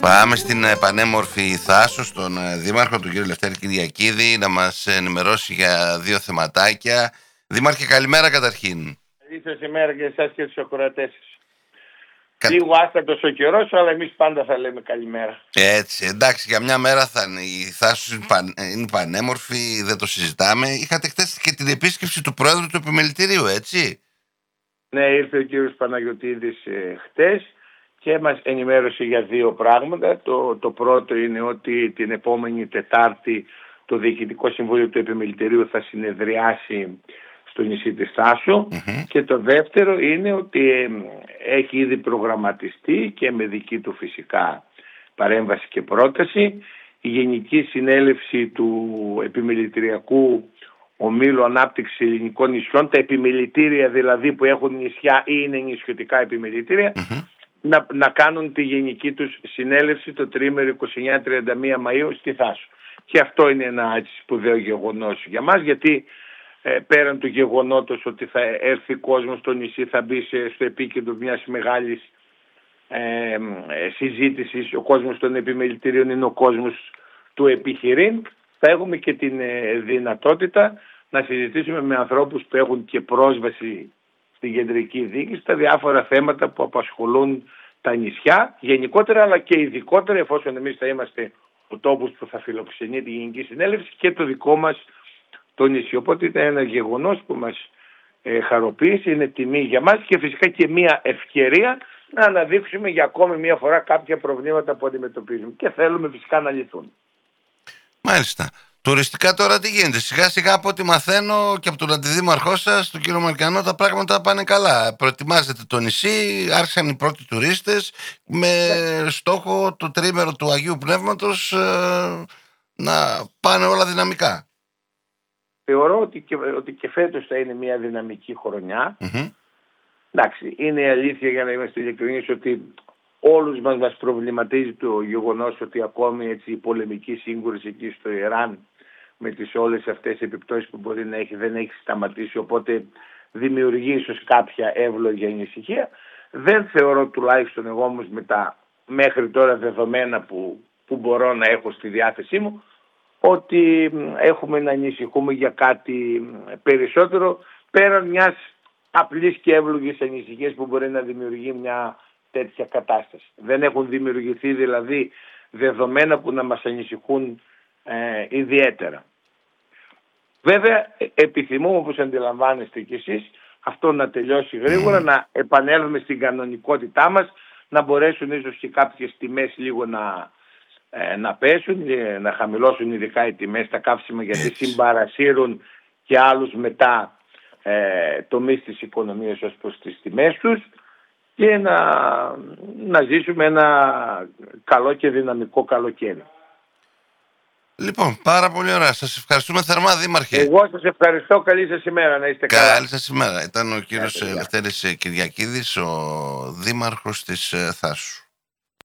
Πάμε στην πανέμορφη Θάσο, στον Δήμαρχο, τον κύριο Λευτέρη Κυριακίδη, να μας ενημερώσει για δύο θεματάκια. Δήμαρχε, καλημέρα καταρχήν. Καλή σας ημέρα και εσάς και τους ακροατές σας. Λίγο άστατος ο καιρός, αλλά εμείς πάντα θα λέμε καλημέρα. Έτσι, εντάξει, για μια μέρα θα είναι. Η Θάσος είναι πανέμορφη, δεν το συζητάμε. Είχατε χτες και την επίσκεψη του Πρόεδρου του Επιμελητηρίου, έτσι? Ναι, ήρθε ο κύριος Παναγιωτίδης χτες και μας ενημέρωσε για δύο πράγματα. Το πρώτο είναι ότι την επόμενη Τετάρτη το Διοικητικό Συμβούλιο του Επιμελητηρίου θα συνεδριάσει στο νησί της Θάσου. Και το δεύτερο είναι ότι έχει ήδη προγραμματιστεί και με δική του φυσικά παρέμβαση και πρόταση η Γενική Συνέλευση του Επιμελητηριακού Ομίλου Ανάπτυξης Ελληνικών Νησιών, τα επιμελητήρια δηλαδή που έχουν νησιά ή είναι νησιωτικά επιμελητήρια, να κάνουν τη γενική τους συνέλευση το τρίμερο 29-31 Μαΐου στη Θάσου. Και αυτό είναι ένα έτσι σπουδαίο γεγονός για μας, γιατί πέραν του γεγονότος ότι θα έρθει κόσμος στο νησί, θα μπει στο επίκεντρο μιας μεγάλης συζήτησης, ο κόσμος των επιμελητηρίων είναι ο κόσμος του επιχειρήν, θα έχουμε και την δυνατότητα να συζητήσουμε με ανθρώπους που έχουν και πρόσβαση στην κεντρική διοίκηση τα διάφορα θέματα που απασχολούν τα νησιά γενικότερα, αλλά και ειδικότερα, εφόσον εμείς θα είμαστε ο τόπος που θα φιλοξενεί τη Γενική Συνέλευση και το δικό μας το νησί. Οπότε ήταν ένα γεγονός που μας χαροποίησε, είναι τιμή για μας και φυσικά και μια ευκαιρία να αναδείξουμε για ακόμη μια φορά κάποια προβλήματα που αντιμετωπίζουμε και θέλουμε φυσικά να λυθούν. Μάλιστα. Τουριστικά τώρα τι γίνεται? Σιγά σιγά από ό,τι μαθαίνω και από τον αντιδήμαρχό σας, τον κύριο Μαρκιανό, τα πράγματα πάνε καλά. Προετοιμάζετε το νησί, άρχισαν οι πρώτοι τουρίστες με στόχο το τρίμερο του Αγίου Πνεύματος να πάνε όλα δυναμικά. Θεωρώ ότι και φέτος θα είναι μια δυναμική χρονιά. Εντάξει, είναι η αλήθεια, για να είμαστε ειλικρινείς, ότι όλους μας προβληματίζει το γεγονός ότι ακόμη έτσι η πολεμική σύγκρουση εκεί στο Ιράν με τις όλες αυτές τις επιπτώσεις που μπορεί να έχει δεν έχει σταματήσει, οπότε δημιουργεί ίσως κάποια εύλογη ανησυχία. Δεν θεωρώ, τουλάχιστον εγώ όμως με τα μέχρι τώρα δεδομένα που μπορώ να έχω στη διάθεσή μου, ότι έχουμε να ανησυχούμε για κάτι περισσότερο πέραν μιας απλής και εύλογης ανησυχίας που μπορεί να δημιουργεί μια τέτοια κατάσταση. Δεν έχουν δημιουργηθεί δηλαδή δεδομένα που να μας ανησυχούν ιδιαίτερα. Βέβαια επιθυμούμε, όπως αντιλαμβάνεστε κι εσείς, αυτό να τελειώσει γρήγορα, να επανέλθουμε στην κανονικότητά μας, να μπορέσουν ίσως και κάποιες τιμές λίγο να πέσουν, να χαμηλώσουν ειδικά οι τιμές στα καύσιμα, γιατί συμπαρασύρουν και άλλους μετά τομείς της οικονομίας ως προς τις τιμές τους, και να ζήσουμε ένα καλό και δυναμικό καλοκαίρι. Λοιπόν, πάρα πολύ ωραία. Σας ευχαριστούμε θερμά, Δήμαρχε. Εγώ σας ευχαριστώ. Καλή σας ημέρα. Να είστε καλά. Καλή σας ημέρα. Ήταν ο κύριος Λευτέρης Κυριακίδης, ο Δήμαρχος της Θάσου.